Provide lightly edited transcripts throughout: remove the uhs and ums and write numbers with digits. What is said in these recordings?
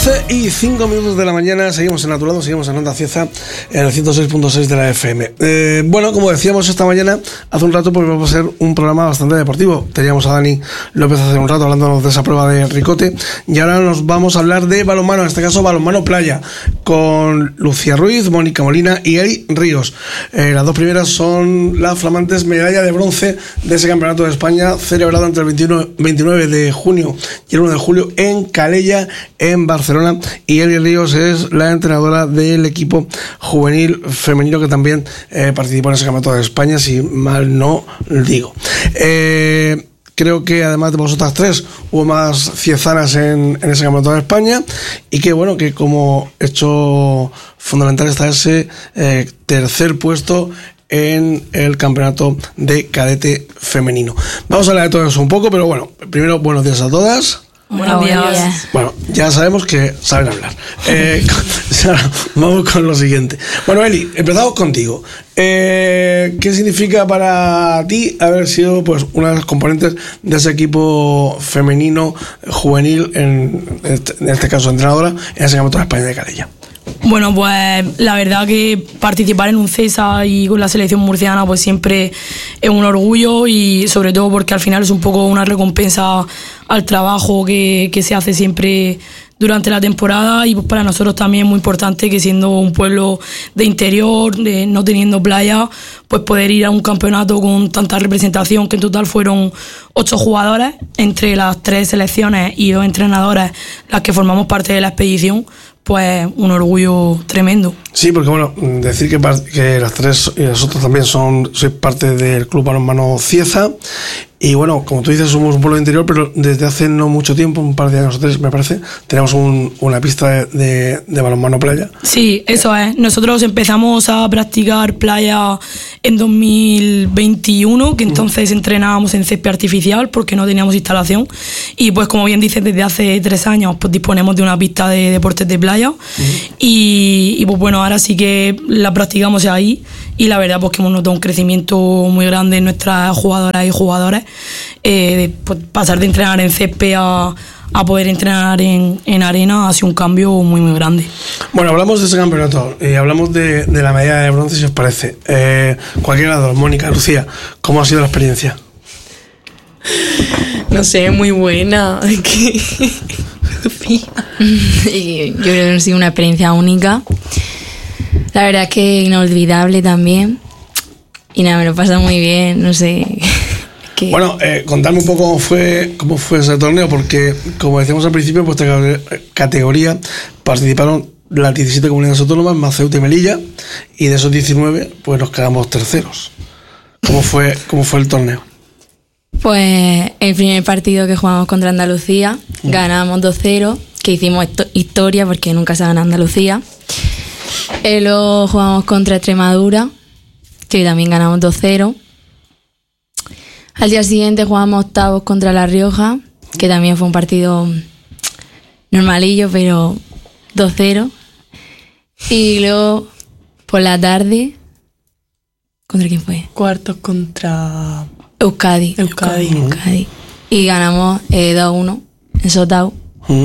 11:05 de la mañana, seguimos en Naturado, seguimos en Onda Cieza, en el 106.6 de la FM. Bueno, como decíamos esta mañana, hace un rato, pues vamos a hacer un programa bastante deportivo. Teníamos a Dani López hace un rato hablándonos de esa prueba de Ricote, y ahora nos vamos a hablar de balonmano, en este caso balonmano playa, con Lucía Ruiz, Mónica Molina y Eli Ríos. Las dos primeras son las flamantes medalla de bronce de ese campeonato de España, celebrado entre el 29 de junio y el 1 de julio en Calella, en Barcelona, y Eli Ríos es la entrenadora del equipo juvenil femenino que también participó en ese campeonato de España, si mal no digo. Creo que además de vosotras tres hubo más ciezanas en ese campeonato de España, y que bueno, que como hecho fundamental está ese tercer puesto en el campeonato de cadete femenino. Vamos a hablar de todo eso un poco, pero bueno, primero buenos días a todas. Buenos días. Bueno, ya sabemos que saben hablar. Vamos con lo siguiente. Bueno, Eli, empezamos contigo. ¿Qué significa para ti haber sido pues una de las componentes de ese equipo femenino juvenil, en este caso entrenadora, en ese campeonato de España de Calella? Bueno, pues la verdad que participar en un CESA y con la selección murciana pues siempre es un orgullo, y sobre todo porque al final es un poco una recompensa al trabajo que se hace siempre durante la temporada, y pues para nosotros también es muy importante que, siendo un pueblo de interior, no teniendo playa, pues poder ir a un campeonato con tanta representación, que en total fueron 8 jugadores entre las 3 selecciones y 2 entrenadores las que formamos parte de la expedición. Pues un orgullo tremendo. Sí, porque bueno, decir que las tres y nosotros también sois parte del Club Balonmano Cieza, y bueno, como tú dices, somos un pueblo interior, pero desde hace no mucho tiempo, un par de años o 3 me parece, tenemos una pista de balonmano playa. Sí, eso es. Nosotros empezamos a practicar playa en 2021, que entonces entrenábamos en césped artificial porque no teníamos instalación, y pues como bien dices, desde hace 3 años pues disponemos de una pista de deportes de playa, y pues bueno, ahora sí que la practicamos ahí, y la verdad pues que hemos notado un crecimiento muy grande en nuestras jugadoras y jugadores, pues pasar de entrenar en césped a poder entrenar en arena ha sido un cambio muy muy grande. Bueno, hablamos de ese campeonato y hablamos de la medalla de bronce, si os parece. Cualquiera de dos, Mónica, Lucía, ¿cómo ha sido la experiencia? No sé, muy buena. Y yo creo que ha sido una experiencia única. La verdad es que inolvidable también. Y nada, me lo pasa muy bien, no sé. Bueno, contadme un poco cómo fue ese torneo, porque como decíamos al principio, pues esta categoría participaron las 17 comunidades autónomas, más Ceuta y Melilla, y de esos 19 pues nos quedamos terceros. ¿Cómo fue el torneo? Pues el primer partido que jugamos contra Andalucía, ganamos 2-0, que hicimos historia porque nunca se gana Andalucía. Luego jugamos contra Extremadura, que también ganamos 2-0. Al día siguiente jugamos octavos contra La Rioja, que también fue un partido normalillo, pero 2-0. Y luego, por la tarde, ¿contra quién fue? Cuartos contra Euskadi. Y ganamos 2-1 en Sotau.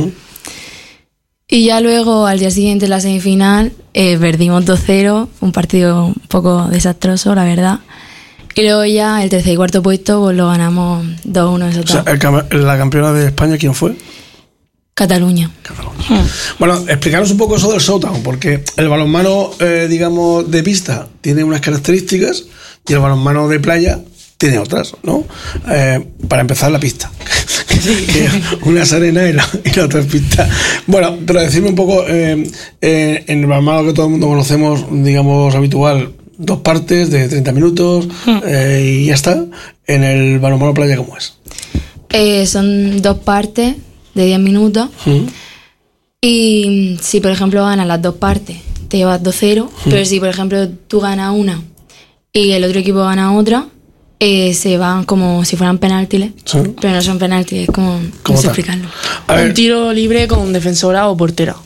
Y ya luego, al día siguiente, en la semifinal, perdimos 2-0. Un partido un poco desastroso, la verdad. Y luego ya el tercer y cuarto puesto pues lo ganamos 2-1 en Sotau. O sea, ¿la campeona de España quién fue? Cataluña. Bueno, explicaros un poco eso del Sotau, porque el balonmano, digamos, de pista tiene unas características y el balonmano de playa tiene otras, ¿no? Para empezar, la pista. Una es arena y la otra es pista. Bueno, pero decirme un poco, en el balonmano que todo el mundo conocemos, digamos, habitual, 2 partes de 30 minutos y ya está. En el balonmano playa, ¿cómo es? Son 2 partes de 10 minutos. Y si, por ejemplo, ganas las 2 partes, te llevas 2-0. Pero si, por ejemplo, tú ganas una y el otro equipo gana otra, se van como si fueran penaltis, ¿sí? Pero no son penaltis, es como no sé explicarlo. Un tiro libre con defensora o portera.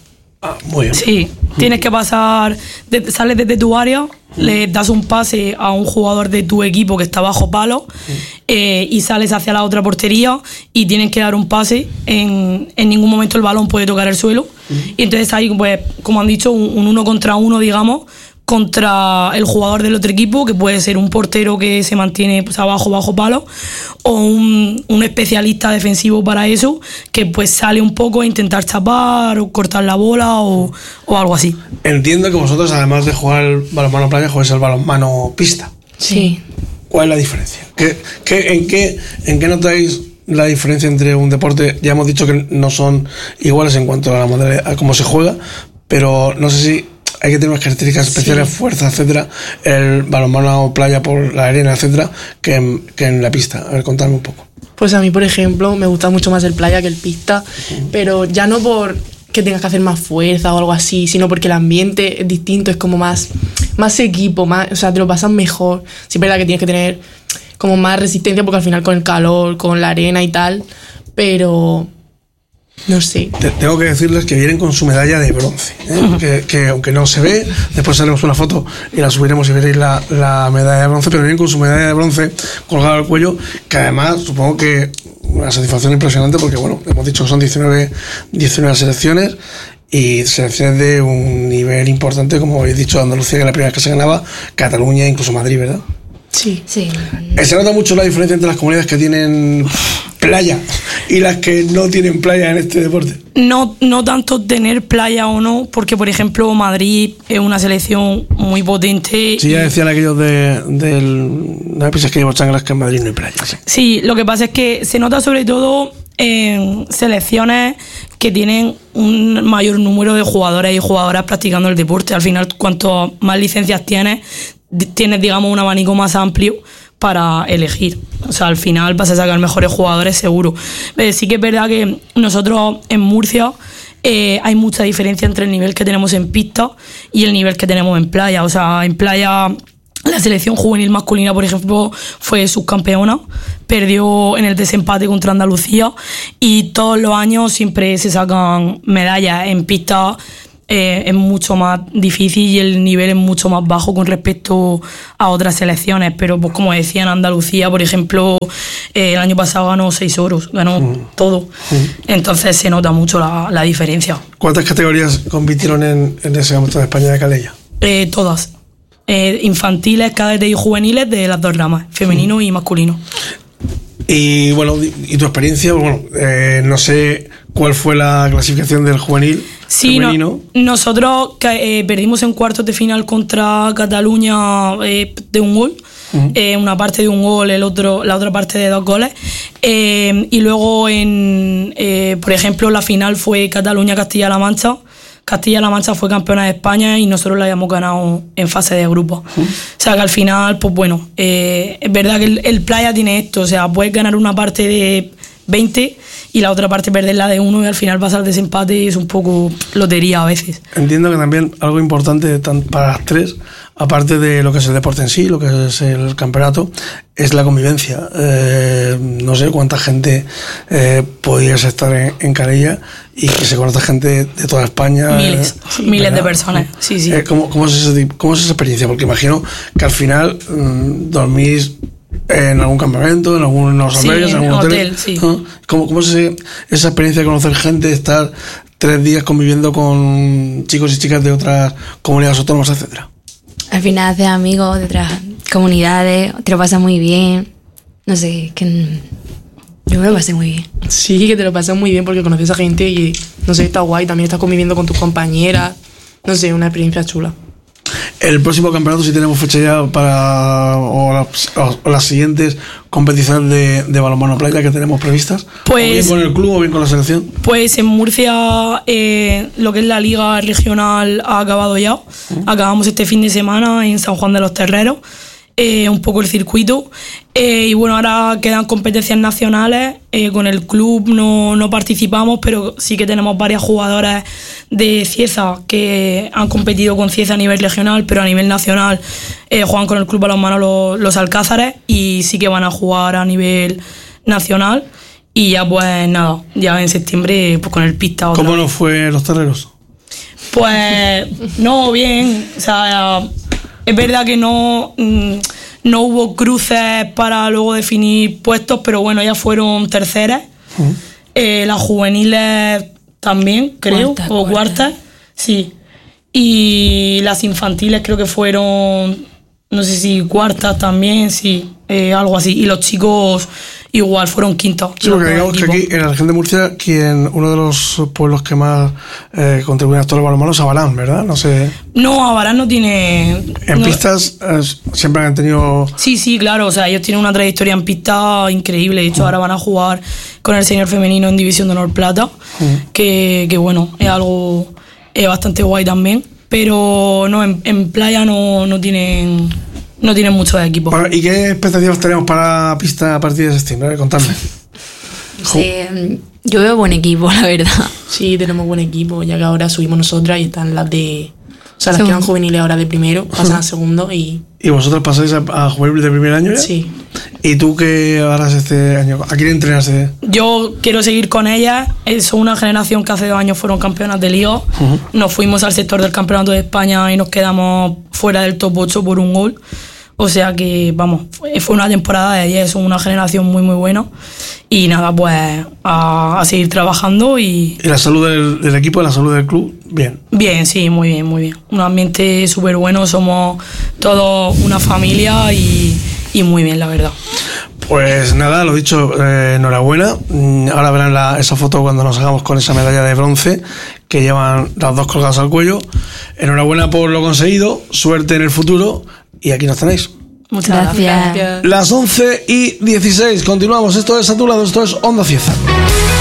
Ah, muy bien. Sí, tienes que pasar, sales desde tu área, le das un pase a un jugador de tu equipo que está bajo palo y sales hacia la otra portería y tienes que dar un pase. En ningún momento el balón puede tocar el suelo. Y entonces ahí, pues, como han dicho, un 1 contra 1, digamos, contra el jugador del otro equipo, que puede ser un portero que se mantiene pues abajo, bajo palo, o un especialista defensivo para eso, que pues sale un poco a intentar chapar o cortar la bola o algo así. Entiendo que vosotros, además de jugar el balonmano playa, jugáis el balonmano pista. Sí. ¿Cuál es la diferencia? ¿En qué notáis la diferencia entre un deporte? Ya hemos dicho que no son iguales en cuanto a la modalidad, a cómo se juega, pero no sé si hay que tener unas características especiales, fuerza, etcétera, el balonmano playa por la arena, etcétera, que en la pista. A ver, contadme un poco. Pues a mí, por ejemplo, me gusta mucho más el playa que el pista, pero ya no por que tengas que hacer más fuerza o algo así, sino porque el ambiente es distinto, es como más equipo, o sea, te lo pasas mejor. Sí es verdad que tienes que tener como más resistencia porque al final con el calor, con la arena y tal, pero no sé. Tengo que decirles que vienen con su medalla de bronce, que aunque no se ve, después haremos una foto y la subiremos y veréis la medalla de bronce, pero vienen con su medalla de bronce colgada al cuello, que además supongo que una satisfacción impresionante porque, bueno, hemos dicho que son 19 selecciones y selecciones de un nivel importante, como habéis dicho, Andalucía, que es la primera vez que se ganaba, Cataluña, incluso Madrid, ¿verdad? Sí. Sí. Se nota mucho la diferencia entre las comunidades que tienen playa y las que no tienen playa en este deporte. No tanto tener playa o no, porque por ejemplo Madrid es una selección muy potente. Sí, ya decían aquellos de piensas que llevo changlas que en Madrid no hay playa. Sí, lo que pasa es que se nota sobre todo en selecciones que tienen un mayor número de jugadores y jugadoras practicando el deporte. Al final, cuanto más licencias tienes, digamos, un abanico más amplio para elegir. O sea, al final vas a sacar mejores jugadores seguro. Sí que es verdad que nosotros en Murcia hay mucha diferencia entre el nivel que tenemos en pista y el nivel que tenemos en playa. O sea, en playa la selección juvenil masculina, por ejemplo, fue subcampeona, perdió en el desempate contra Andalucía y todos los años siempre se sacan medallas. En pista es mucho más difícil y el nivel es mucho más bajo con respecto a otras selecciones, pero pues como decía, en Andalucía, por ejemplo, el año pasado ganó 6 oros, ganó todo. Entonces se nota mucho la diferencia. ¿Cuántas categorías compitieron en ese campeonato de España de Calella? Todas. Infantiles, cadetes y juveniles de las dos ramas, femenino y masculino. Y bueno, y tu experiencia, bueno, no sé cuál fue la clasificación del juvenil. Sí, nosotros perdimos en cuartos de final contra Cataluña de un gol. Una parte de un gol, la otra parte de 2 goles. Y luego, por ejemplo, la final fue Cataluña-Castilla-La Mancha. Castilla-La Mancha fue campeona de España y nosotros la habíamos ganado en fase de grupo. O sea que al final, pues bueno, es verdad que el playa tiene esto, o sea, puedes ganar una parte de 20 y la otra parte perderla de 1 y al final pasar desempate y es un poco lotería a veces. Entiendo que también algo importante para las tres, aparte de lo que es el deporte en sí, lo que es el campeonato, es la convivencia. No sé cuánta gente podías estar en Calella y que se conoce gente de toda España. Miles de personas, sí. ¿Cómo es esa experiencia? Porque imagino que al final dormís en algún campamento, en algunos albergues, en algún hotel. Sí. ¿Cómo es esa experiencia de conocer gente, de estar 3 días conviviendo con chicos y chicas de otras comunidades autónomas, etcétera? Al final haces amigos de otras comunidades, te lo pasas muy bien. No sé, yo me lo pasé muy bien. Sí, que te lo pasas muy bien porque conoces a gente y, no sé, está guay. También estás conviviendo con tus compañeras. No sé, una experiencia chula. El próximo campeonato, si tenemos fecha ya para o las siguientes competiciones de balonmano playa que tenemos previstas, pues, o bien con el club o bien con la selección. Pues en Murcia lo que es la liga regional ha acabado ya. Acabamos este fin de semana en San Juan de los Terreros. Un poco el circuito y bueno, ahora quedan competencias nacionales. Con el club no participamos, pero sí que tenemos varias jugadoras de Cieza que han competido con Cieza a nivel regional, pero a nivel nacional juegan con el club balonmano los Alcázares y sí que van a jugar a nivel nacional. Y ya pues nada, ya en septiembre pues con el pista. ¿Cómo nos fue los Terreros? Pues no, bien. O sea, es verdad que no hubo cruces para luego definir puestos, pero bueno, ya fueron terceras. Las juveniles también, creo, o cuartas. Sí. Y las infantiles creo que fueron, no sé si cuartas también, sí, algo así. Y los chicos igual fueron quintos. Sí, porque digamos que aquí en la región de Murcia, uno de los pueblos que más contribuyen a todo el balonmano es Abarán, ¿verdad? No sé. No, Abarán no tiene... En pistas siempre han tenido... Sí, claro, o sea, ellos tienen una trayectoria en pista increíble. De hecho, ahora van a jugar con el senior femenino en División de Honor Plata, que bueno, es algo bastante guay también. Pero no, en playa no tienen muchos equipos. Bueno, ¿y qué expectativas tenemos para pista a partir de septiembre? Contadme. Sí, yo veo buen equipo, la verdad. Sí, tenemos buen equipo, ya que ahora subimos nosotras y están las de... O sea, las que van juveniles ahora de primero, pasan a segundo y... ¿Y vosotros pasáis a juvenil de primer año ya? Sí. ¿Y tú qué harás este año? ¿A quién entrenaste? Yo quiero seguir con ellas. Son una generación que hace 2 años fueron campeonas de Liga. Nos fuimos al sector del Campeonato de España y nos quedamos fuera del top 8 por un gol. O sea que, vamos, fue una temporada de 10, son una generación muy, muy buena. Y nada, pues a seguir trabajando y... ¿Y la salud del equipo, la salud del club? Bien. Bien, sí, muy bien, muy bien. Un ambiente súper bueno, somos todos una familia y muy bien, la verdad. Pues nada, lo dicho, enhorabuena. Ahora verán esa foto cuando nos hagamos con esa medalla de bronce que llevan las 2 colgadas al cuello. Enhorabuena por lo conseguido, suerte en el futuro y aquí nos tenéis. Muchas gracias. Las 11:16, continuamos. Esto es A tu lado, esto es Onda Cieza.